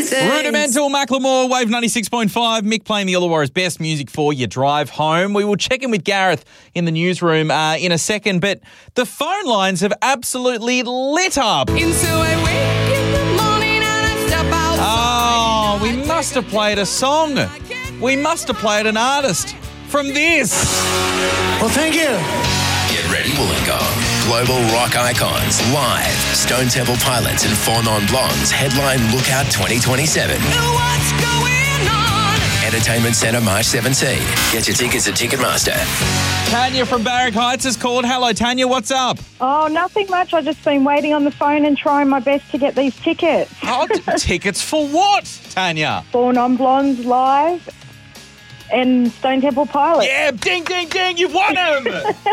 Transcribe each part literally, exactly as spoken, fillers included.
Rudimental, Macklemore, Wave ninety-six point five. Mick playing the Illawarra's best music for your drive home. We will check in with Gareth in the newsroom uh, in a second, but the phone lines have absolutely lit up. And so I wake in the morning and I step outside. Oh, we must have played a song. We must have played an artist from this. Well, thank you. Get ready, Wollongong. Global rock icons live. Stone Temple Pilots and Four Non Blondes headline Lookout twenty twenty-seven. What's going on? Entertainment Centre March seventeenth. Get your tickets at Ticketmaster. Tanya from Barrack Heights has called. Hello, Tanya. What's up? Oh, nothing much. I've just been waiting on the phone and trying my best to get these tickets. Oh, t- tickets for what, Tanya? Four Non-Blondes live and Stone Temple Pilots. Yeah, ding, ding, ding. You've won them.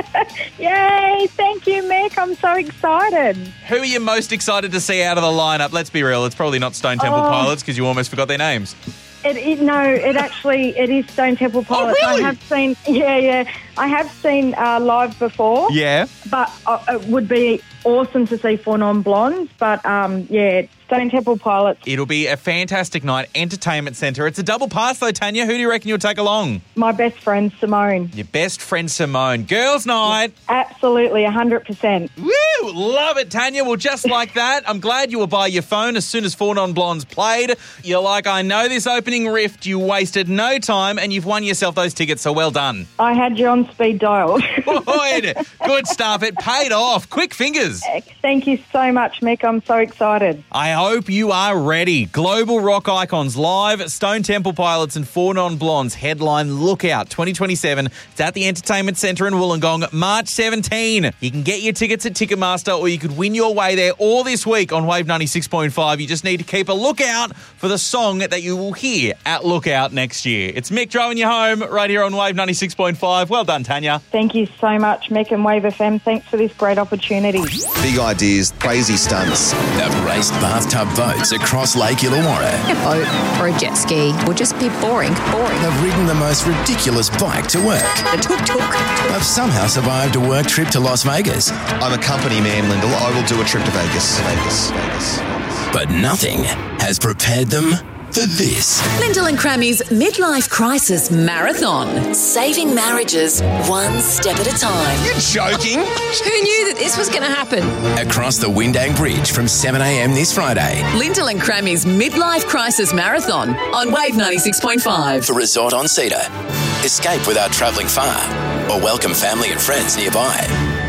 Yay. Thank you, Mick. I'm so excited. Who are you most excited to see out of the lineup? Let's be real. It's probably not Stone Temple Oh. Pilots because you almost forgot their names. It, it, no, it actually, it is Stone Temple Pilots. really? I have seen, yeah, yeah. I have seen uh, live before. Yeah. But uh, it would be awesome to see Four Non-Blondes. But, um, yeah, Stone Temple Pilots. It'll be a fantastic night. Entertainment Centre. It's a double pass, though, Tanya. Who do you reckon you'll take along? My best friend, Simone. Your best friend, Simone. Girls' night. Absolutely, one hundred percent. Woo! Love it, Tanya. Well, just like that, I'm glad you were by your phone as soon as Four Non-Blondes played. You're like, I know this opening rift. You wasted no time, and you've won yourself those tickets, so well done. I had you on speed dial. Good. Good stuff. It paid off. Quick fingers. Thank you so much, Mick. I'm so excited. I hope you are ready. Global rock icons live. Stone Temple Pilots and Four Non-Blondes headline Lookout twenty twenty-seven. It's at the Entertainment Centre in Wollongong, March seventeenth. You can get your tickets at Ticketmaster, or you could win your way there all this week on Wave ninety-six point five. You just need to keep a lookout for the song that you will hear at Lookout next year. It's Mick driving you home right here on Wave ninety-six point five. Well done, Tanya. Thank you so much, Mick and Wave F M. Thanks for this great opportunity. Big ideas, crazy stunts. They've raced bathtub boats across Lake Illawarra. A boat or a jet ski will just be boring, boring. They've ridden the most ridiculous bike to work. The tuk-tuk. They've somehow survived a work trip to Las Vegas. I'm a company man, Lyndall. I will do a trip to Vegas. Vegas. Vegas. But nothing has prepared them for this. Lyndall and Crammy's Midlife Crisis Marathon. Saving marriages one step at a time. You're joking? Who knew that this was going to happen? Across the Windang Bridge from seven a.m. this Friday. Lyndall and Crammy's Midlife Crisis Marathon on Wave ninety-six point five. For Resort on Cedar. Escape without travelling far. Or welcome family and friends nearby.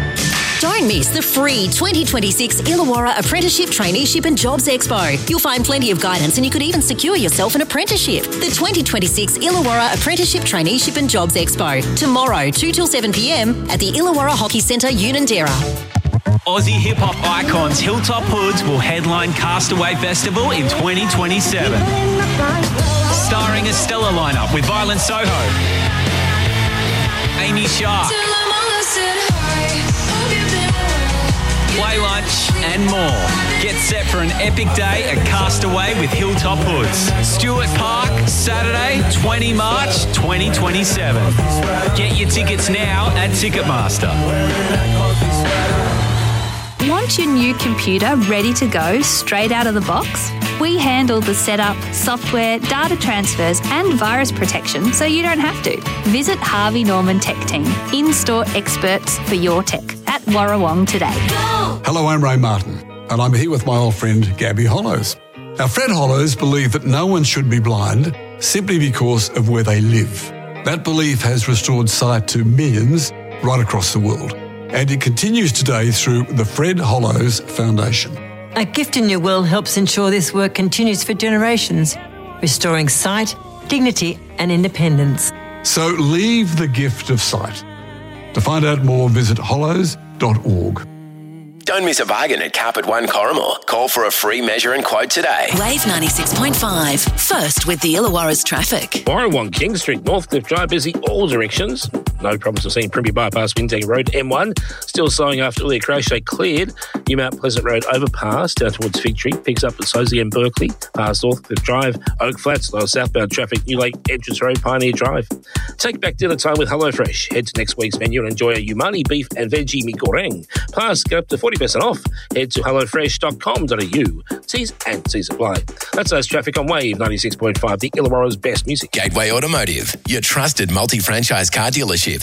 Don't miss the free twenty twenty-six Illawarra Apprenticeship, Traineeship and Jobs Expo. You'll find plenty of guidance and you could even secure yourself an apprenticeship. The twenty twenty-six Illawarra Apprenticeship, Traineeship and Jobs Expo. Tomorrow, two till seven p.m. at the Illawarra Hockey Centre, Unanderra. Aussie hip-hop icons Hilltop Hoods will headline Castaway Festival in twenty twenty-seven. Starring a stellar lineup with Violent Soho, Amy Shark, Play Lunch and more. Get set for an epic day at Castaway with Hilltop Hoods. Stuart Park, Saturday, the twentieth of March, twenty twenty-seven. Get your tickets now at Ticketmaster. Want your new computer ready to go straight out of the box? We handle the setup, software, data transfers and virus protection so you don't have to. Visit Harvey Norman Tech Team, in-store experts for your tech at Warrawong today. Hello, I'm Ray Martin and I'm here with my old friend Gabby Hollows. Now, Fred Hollows believed that no one should be blind simply because of where they live. That belief has restored sight to millions right across the world. And it continues today through the Fred Hollows Foundation. A gift in your will helps ensure this work continues for generations, restoring sight, dignity and independence. So leave the gift of sight. To find out more, visit hollows dot org. Don't miss a bargain at Carpet One Corrimore. Call for a free measure and quote today. Wave ninety-six point five. First with the Illawarra's traffic. Warrawong King Street, Northcliffe Drive, busy all directions. No problems with seeing Primby Bypass, Wintang Road, M one. Still slowing after earlier crash. They cleared New Mount Pleasant Road overpass down towards Fig Tree. Picks up at Sosie and Berkeley. Past Northcliffe Drive, Oak Flats, lower southbound traffic, New Lake Entrance Road, Pioneer Drive. Take back dinner time with HelloFresh. Head to next week's menu and enjoy a Umani beef and veggie mi goreng. Plus, get up to forty percent off. Head to hello fresh dot com dot a u. T's and C's apply. That's us traffic on Wave ninety-six point five, the Illawarra's best music. Gateway Automotive, your trusted multi-franchise car dealership.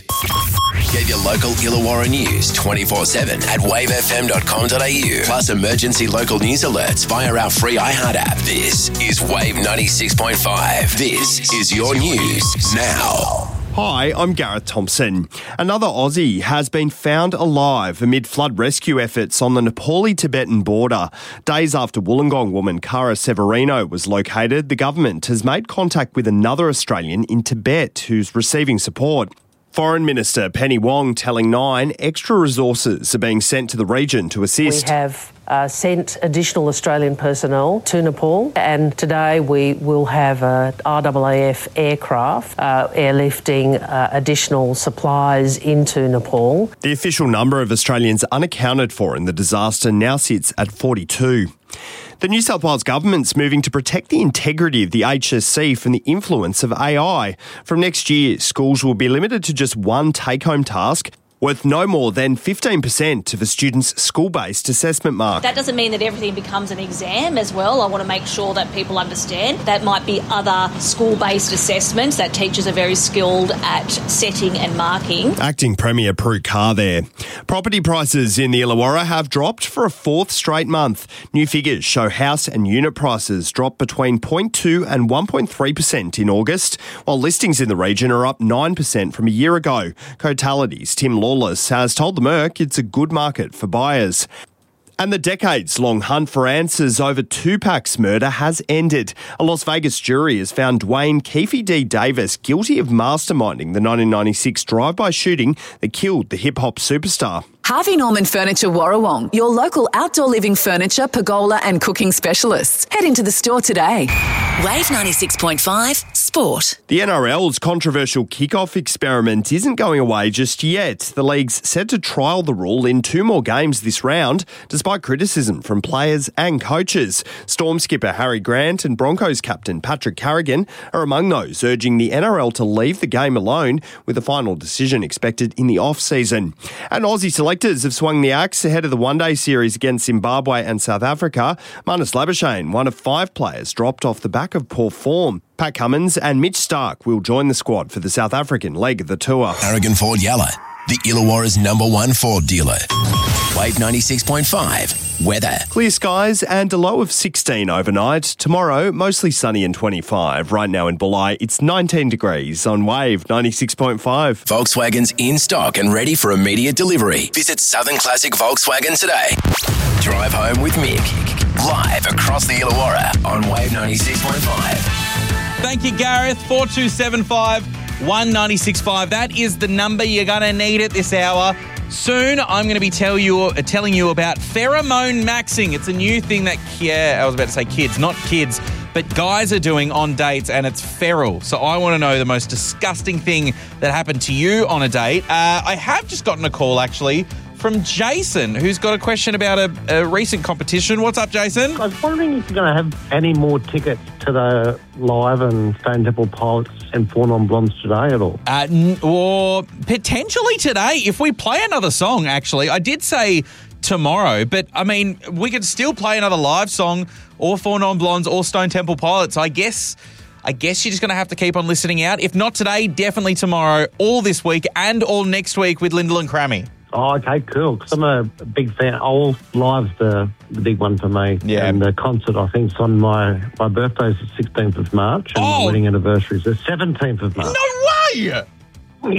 Get your local Illawarra news twenty-four seven at wave f m dot com dot a u. Plus emergency local news alerts via our free iHeart app. This is Wave ninety-six point five. This is your news now. Hi, I'm Gareth Thompson. Another Aussie has been found alive amid flood rescue efforts on the Nepali-Tibetan border. Days after Wollongong woman Cara Severino was located, the government has made contact with another Australian in Tibet who's receiving support. Foreign Minister Penny Wong telling Nine extra resources are being sent to the region to assist. We have uh, sent additional Australian personnel to Nepal, and today we will have a R A A F aircraft uh, airlifting uh, additional supplies into Nepal. The official number of Australians unaccounted for in the disaster now sits at forty-two. The New South Wales government's moving to protect the integrity of the H S C from the influence of A I. From next year, schools will be limited to just one take-home task worth no more than fifteen percent of a student's school-based assessment mark. That doesn't mean that everything becomes an exam as well. I want to make sure that people understand that might be other school-based assessments that teachers are very skilled at setting and marking. Acting Premier Prue Carr there. Property prices in the Illawarra have dropped for a fourth straight month. New figures show house and unit prices dropped between zero point two and one point three percent in August, while listings in the region are up nine percent from a year ago. Cotality's Tim Lawless has told the Merc it's a good market for buyers. And the decades-long hunt for answers over Tupac's murder has ended. A Las Vegas jury has found Dwayne Keefe D. Davis guilty of masterminding the nineteen ninety-six drive-by shooting that killed the hip-hop superstar. Harvey Norman Furniture Warrawong, your local outdoor living furniture, pergola and cooking specialists. Head into the store today. Wave ninety-six point five Sport. The N R L's controversial kickoff experiment isn't going away just yet. The league's set to trial the rule in two more games this round, despite criticism from players and coaches. Storm skipper Harry Grant and Broncos captain Patrick Carrigan are among those urging the N R L to leave the game alone, with a final decision expected in the off-season. And Aussie selectors have swung the axe ahead of the one-day series against Zimbabwe and South Africa. Marnus Labuschagne, one of five players, dropped off the back of poor form. Pat Cummins and Mitch Stark will join the squad for the South African leg of the tour. Aragon Ford Yalla, the Illawarra's number one Ford dealer. Wave ninety-six point five. Weather. Clear skies and a low of sixteen overnight. Tomorrow, mostly sunny and twenty-five. Right now in Bulli, it's nineteen degrees on Wave ninety-six point five. Volkswagen's in stock and ready for immediate delivery. Visit Southern Classic Volkswagen today. Drive home with Mick. Live across the Illawarra on Wave ninety-six point five. Thank you, Gareth. four two seven five, one nine six five. That is the number you're going to need at this hour. Soon, I'm going to be tell you, uh, telling you about pheromone maxing. It's a new thing that, yeah, I was about to say kids, not kids, but guys are doing on dates, and it's feral. So I want to know the most disgusting thing that happened to you on a date. Uh, I have just gotten a call, actually, from Jason, who's got a question about a, a recent competition. What's up, Jason? I was wondering if you're going to have any more tickets to the Live and Stone Temple Pilots and Four Non-Blondes today at all? Uh, n- or potentially today, if we play another song, actually. I did say tomorrow, but, I mean, we could still play another live song, or Four Non-Blondes, or Stone Temple Pilots. I guess... I guess you're just going to have to keep on listening out. If not today, definitely tomorrow, all this week, and all next week with Lyndall and Crammy. Oh, okay, cool. Because I'm a big fan. Oh, Live's the, the big one for me. Yeah. And the concert, I think, is on my, my birthday's the sixteenth of March, and Oh. my wedding anniversary is the seventeenth of March. No way! Oh,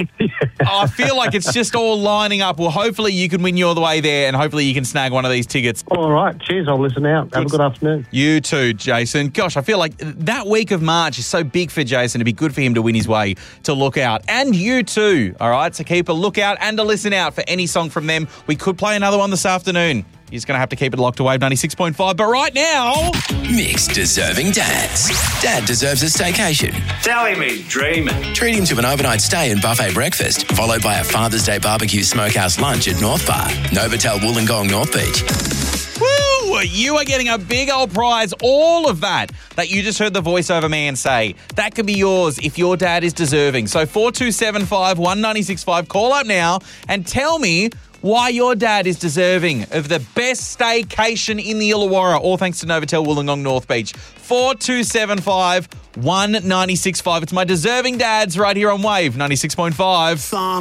I feel like it's just all lining up. Well, hopefully you can win your the way there, and hopefully you can snag one of these tickets. All right, cheers. I'll listen out. Have a good afternoon. You too, Jason. Gosh, I feel like that week of March is so big for Jason. It'd be good for him to win his way to Lookout. And you too, all right? So keep a lookout and a listen out for any song from them. We could play another one this afternoon. You're just going to have to keep it locked to Wave ninety-six point five. But right now... Mixed deserving dads. Dad deserves a staycation. Telling me, dreaming. Treat him to an overnight stay and buffet breakfast, followed by a Father's Day barbecue smokehouse lunch at North Bar, Novotel Wollongong, North Beach. Woo! You are getting a big old prize. All of that that you just heard the voiceover man say. That could be yours if your dad is deserving. So four two seven five, one nine six five, call up now and tell me why your dad is deserving of the best staycation in the Illawarra, all thanks to Novotel Wollongong, North Beach. four two seven five, one nine six five. It's my deserving dads right here on Wave ninety-six point five.